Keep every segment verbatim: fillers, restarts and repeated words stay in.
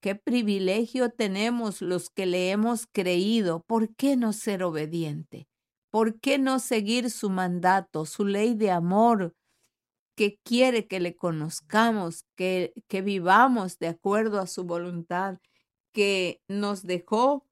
qué privilegio tenemos los que le hemos creído. ¿Por qué no ser obediente? ¿Por qué no seguir su mandato, su ley de amor, que quiere que le conozcamos, que, que vivamos de acuerdo a su voluntad, que nos dejó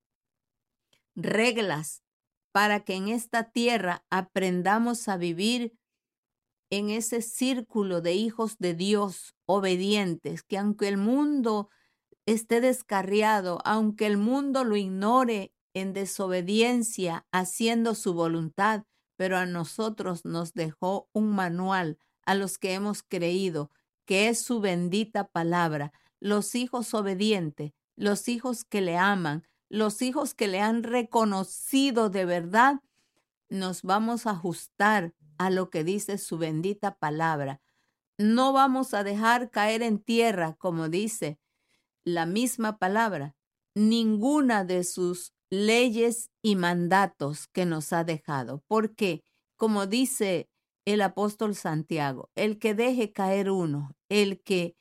reglas para que en esta tierra aprendamos a vivir en ese círculo de hijos de Dios obedientes, que aunque el mundo esté descarriado, aunque el mundo lo ignore en desobediencia, haciendo su voluntad, pero a nosotros nos dejó un manual a los que hemos creído, que es su bendita palabra. Los hijos obedientes, los hijos que le aman, los hijos que le han reconocido de verdad, nos vamos a ajustar a lo que dice su bendita palabra. No vamos a dejar caer en tierra, como dice la misma palabra, ninguna de sus leyes y mandatos que nos ha dejado. Porque, como dice el apóstol Santiago, el que deje caer uno, el que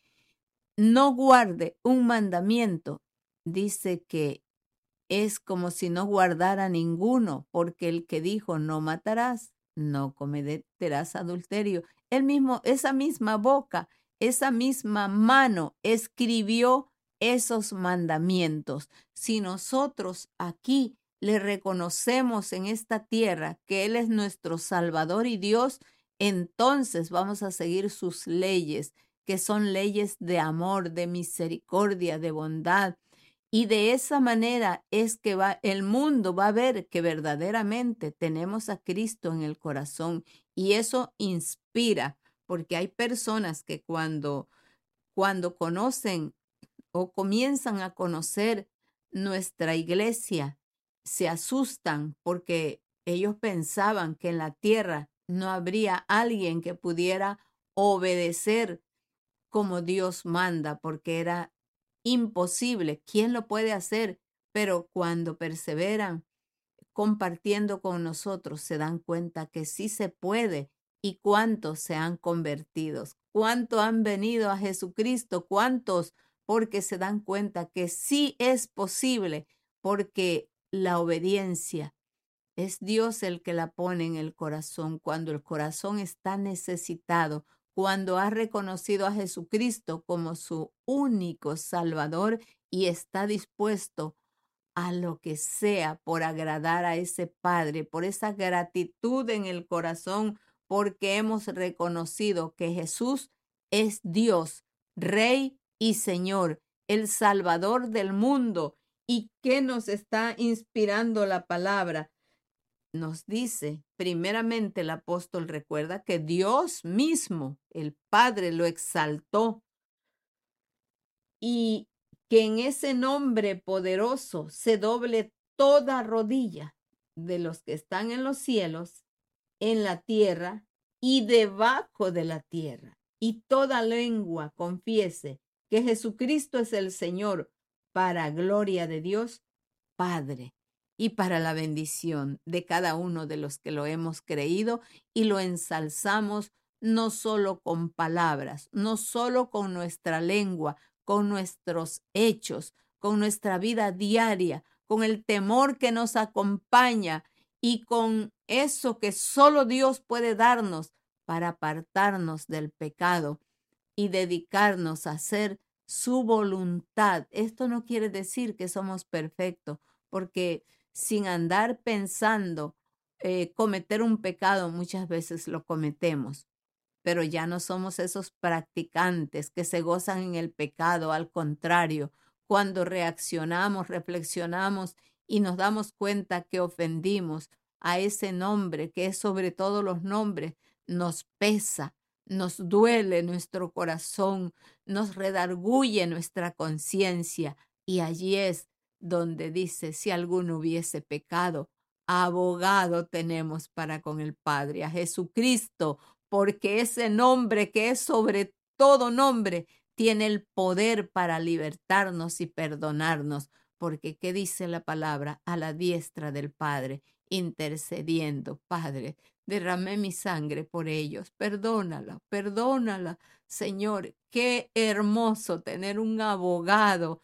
no guarde un mandamiento, dice que es como si no guardara ninguno, porque el que dijo no matarás, no cometerás adulterio. El mismo, esa misma boca, esa misma mano escribió esos mandamientos. Si nosotros aquí le reconocemos en esta tierra que Él es nuestro Salvador y Dios, entonces vamos a seguir sus leyes, que son leyes de amor, de misericordia, de bondad. Y de esa manera es que va, el mundo va a ver que verdaderamente tenemos a Cristo en el corazón. Y eso inspira, porque hay personas que cuando, cuando conocen o comienzan a conocer nuestra iglesia, se asustan porque ellos pensaban que en la tierra no habría alguien que pudiera obedecer como Dios manda, porque era imposible. ¿Quién lo puede hacer? Pero cuando perseveran compartiendo con nosotros, se dan cuenta que sí se puede. ¿Y cuántos se han convertido? ¿Cuántos han venido a Jesucristo? ¿Cuántos? Porque se dan cuenta que sí es posible, porque la obediencia es Dios el que la pone en el corazón cuando el corazón está necesitado, cuando ha reconocido a Jesucristo como su único Salvador y está dispuesto a lo que sea por agradar a ese Padre, por esa gratitud en el corazón, porque hemos reconocido que Jesús es Dios, Rey y Señor, el Salvador del mundo. ¿Y qué nos está inspirando la palabra? Nos dice, primeramente el apóstol recuerda que Dios mismo, el Padre, lo exaltó y que en ese nombre poderoso se doble toda rodilla de los que están en los cielos, en la tierra y debajo de la tierra, y toda lengua confiese que Jesucristo es el Señor, para gloria de Dios Padre y para la bendición de cada uno de los que lo hemos creído y lo ensalzamos no solo con palabras, no solo con nuestra lengua, con nuestros hechos, con nuestra vida diaria, con el temor que nos acompaña y con eso que solo Dios puede darnos para apartarnos del pecado y dedicarnos a hacer su voluntad. Esto no quiere decir que somos perfectos, porque sin andar pensando eh, cometer un pecado, muchas veces lo cometemos, pero ya no somos esos practicantes que se gozan en el pecado. Al contrario, cuando reaccionamos, reflexionamos y nos damos cuenta que ofendimos a ese nombre que es sobre todos los nombres, nos pesa, nos duele nuestro corazón, nos redarguye nuestra conciencia, y allí es donde dice, si alguno hubiese pecado, abogado tenemos para con el Padre, a Jesucristo, porque ese nombre que es sobre todo nombre tiene el poder para libertarnos y perdonarnos, porque ¿qué dice la palabra? A la diestra del Padre, intercediendo. Padre, derramé mi sangre por ellos, perdónala, perdónala, Señor. Qué hermoso tener un abogado